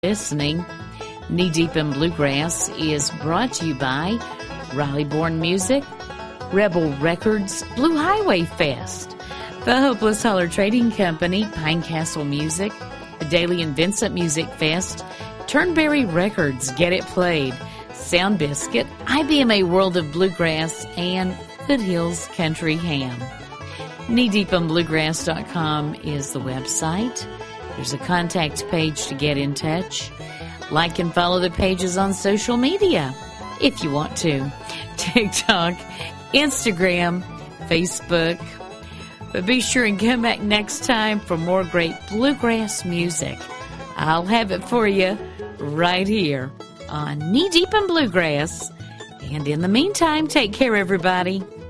listening. Knee Deep in Bluegrass is brought to you by Riley Bourne Music, Rebel Records, Blue Highway Fest, the Hopeless Holler Trading Company, Pine Castle Music, the Daly and Vincent Music Fest, Turnberry Records, Get It Played, Sound Biscuit, IBMA World of Bluegrass, and Foothills Country Ham. KneeDeepInBluegrass.com is the website. There's a contact page to get in touch. Like and follow the pages on social media if you want to. TikTok, Instagram, Facebook. But be sure and come back next time for more great bluegrass music. I'll have it for you right here on Knee Deep in Bluegrass. And in the meantime, take care, everybody.